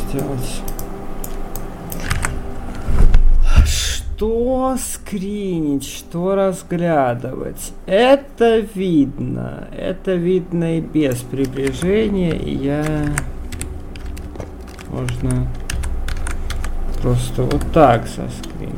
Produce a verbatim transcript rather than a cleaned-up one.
сделать? Что скринить, что разглядывать? Это видно. Это видно и без приближения. И я... Можно просто вот так соскринить.